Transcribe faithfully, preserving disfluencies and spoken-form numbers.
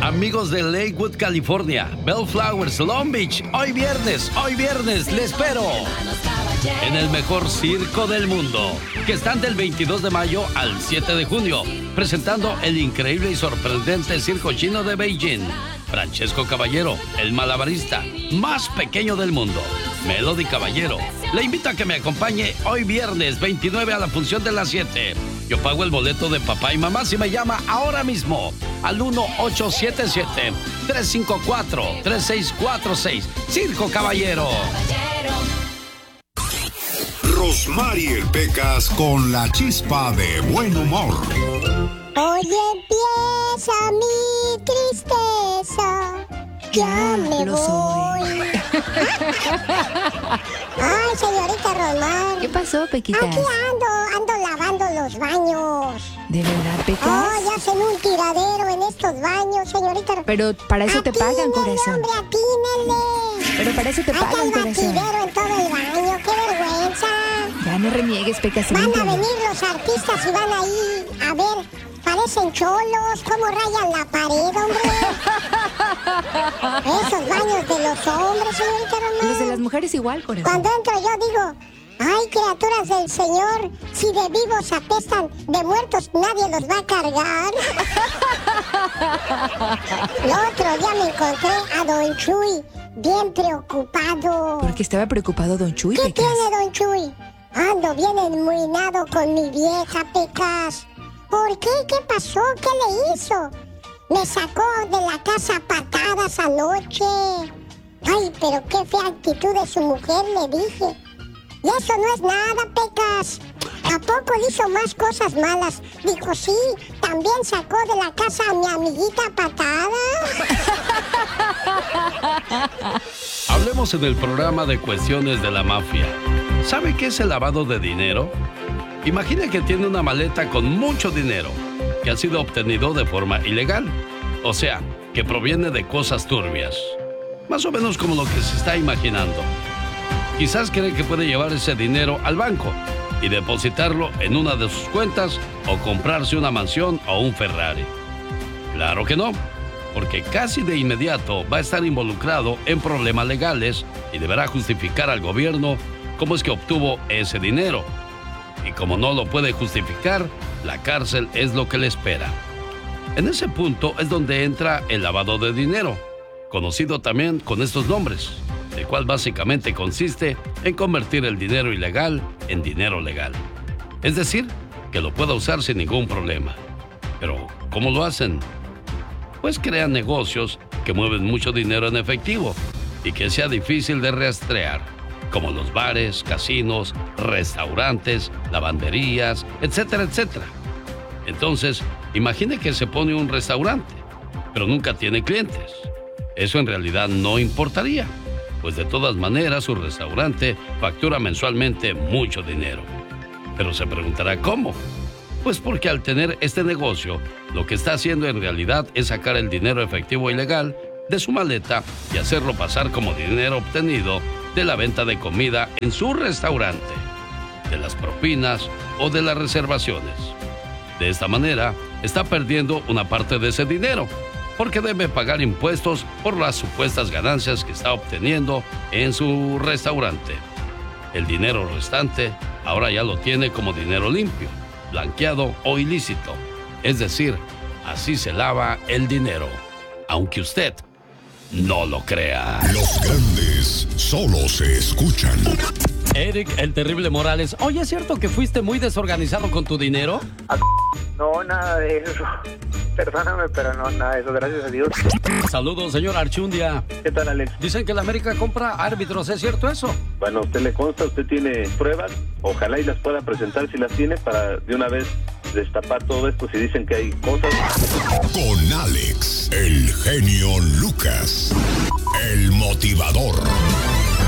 Amigos de Lakewood, California, Bellflowers, Long Beach, hoy viernes, hoy viernes, les espero en el mejor circo del mundo, que están del veintidós de mayo al siete de junio, presentando el increíble y sorprendente circo chino de Beijing. Francesco Caballero, el malabarista más pequeño del mundo. Melody Caballero, le invito a que me acompañe hoy viernes veintinueve a la función de las siete. Yo pago el boleto de papá y mamá si me llama ahora mismo al uno ocho siete siete, tres cinco cuatro, tres seis cuatro seis. Circo Caballero. Rosmarie Pecas con la chispa de buen humor. Hoy empieza mi tristeza, ya me voy. Ay, señorita Rosmar. ¿Qué pasó, Pequitas? Aquí ando, ando lavando los baños. ¿De verdad, Pecas? Ay, hacen un tiradero en estos baños, señorita. Pero para eso te Atínele, pagan, corazón. hombre, atínele. Pero para eso te pagan, Hay corazón. batidero en todo el baño, qué vergüenza. Ya no reniegues, Pecas. Van a límpialo. venir los artistas y van ahí a ver, parecen cholos, cómo rayan la pared, hombre. Esos baños de los hombres, señorita Román. Los de las mujeres igual, corazón. Cuando entro yo digo, ay, criaturas del Señor, si de vivos apestan, de muertos nadie los va a cargar. El otro día me encontré a Don Chuy bien preocupado. ¿Por qué estaba preocupado Don Chuy, ¿Qué Pecas? tiene, Don Chuy? Ando bien enmuinado con mi vieja, Pecas. ¿Por qué? ¿Qué pasó? ¿Qué le hizo? Me sacó de la casa a patadas anoche. Ay, pero qué fea actitud de su mujer, le dije. Y eso no es nada, Pecas. ¿A poco le hizo más cosas malas? Dijo, sí, también sacó de la casa a mi amiguita a patadas. Hablemos en el programa de cuestiones de la mafia. ¿Sabe qué es el lavado de dinero? Imagine que tiene una maleta con mucho dinero que ha sido obtenido de forma ilegal. O sea, que proviene de cosas turbias. Más o menos como lo que se está imaginando. Quizás cree que puede llevar ese dinero al banco y depositarlo en una de sus cuentas o comprarse una mansión o un Ferrari. Claro que no, porque casi de inmediato va a estar involucrado en problemas legales y deberá justificar al gobierno cómo es que obtuvo ese dinero. Y como no lo puede justificar, la cárcel es lo que le espera. En ese punto es donde entra el lavado de dinero, conocido también con estos nombres, el cual básicamente consiste en convertir el dinero ilegal en dinero legal. Es decir, que lo pueda usar sin ningún problema. Pero, ¿cómo lo hacen? Pues crean negocios que mueven mucho dinero en efectivo y que sea difícil de rastrear, como los bares, casinos, restaurantes, lavanderías, etcétera, etcétera. Entonces, imagine que se pone un restaurante, pero nunca tiene clientes. Eso en realidad no importaría, pues de todas maneras su restaurante factura mensualmente mucho dinero. Pero se preguntará ¿cómo? Pues porque al tener este negocio, lo que está haciendo en realidad es sacar el dinero efectivo ilegal de su maleta y hacerlo pasar como dinero obtenido de la venta de comida en su restaurante, de las propinas o de las reservaciones. De esta manera, está perdiendo una parte de ese dinero, porque debe pagar impuestos por las supuestas ganancias que está obteniendo en su restaurante. El dinero restante ahora ya lo tiene como dinero limpio, blanqueado o ilícito. Es decir, así se lava el dinero, aunque usted no lo crea. Los grandes solo se escuchan. Eric, el terrible Morales. Oye, ¿es cierto que fuiste muy desorganizado con tu dinero? No, nada de eso. Perdóname, pero no, nada de eso, gracias a Dios. Saludos, señor Archundia. ¿Qué tal, Alex? Dicen que la América compra árbitros, ¿es cierto eso? Bueno, a usted le consta, usted tiene pruebas, ojalá y las pueda presentar si las tiene para de una vez destapar todo esto si dicen que hay cosas. Con Alex, el genio Lucas, el motivador.